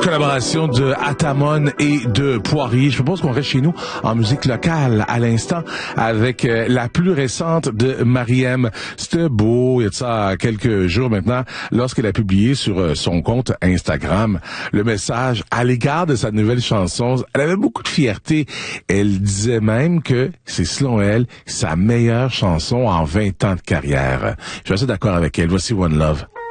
Collaboration de Atamon et de Poirier. Je propose qu'on reste chez nous en musique locale à l'instant avec la plus récente de Mariem. C'était beau, il y a de ça quelques jours maintenant, lorsqu'elle a publié sur son compte Instagram le message à l'égard de sa nouvelle chanson. Elle avait beaucoup de fierté. Elle disait même que c'est, selon elle, sa meilleure chanson en 20 ans de carrière. Je suis assez d'accord avec elle. Voici One Love.